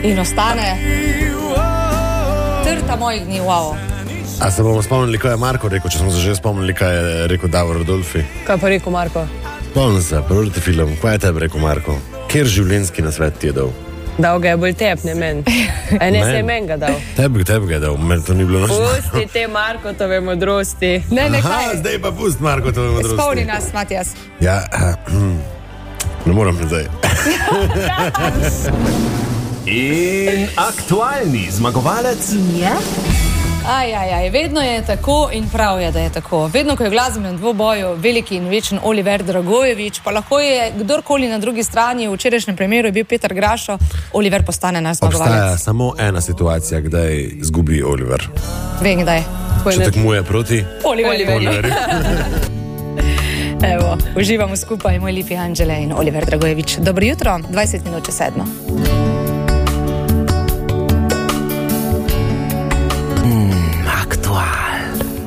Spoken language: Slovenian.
in ostane trta mojih dni, wow. A se bomo spomnili, kaj je Marko rekel, če smo se že spomnili, kaj je rekel Davor Rodolfi? Kaj pa rekel Marko? Spomnim se, prvi film, kaj je tebi rekel Marko? Kjer življenjski nasvet ti je dal? Dal ga je bolj tep, ne men. A ne se je men ga dal. Tebi ga je dal, meni to ni bilo nočno. Pusti te Markotove modrosti. Ne, Aha, zdaj pa pust Markotove modrosti. Spomni nas, Matijas. Ja, ne moram zdaj. In aktualni zmagovalec je? Vedno je tako in prav je, da je tako. Vedno, ko je v glasbenem dvoboju veliki in večen Oliver Dragojevič, pa lahko je kdorkoli na drugi strani, v včerajšnjem primeru je bil Peter Grašo, Oliver postane naš zmagovalec. Obstaja samo ena situacija, kdaj izgubi Oliver. Vem, kdaj. Če tekmuje proti Oliverju. Evo, uživamo skupaj, moj lipi Anđele in Oliver Dragojevič. Dobro jutro, 20 minut čez 7.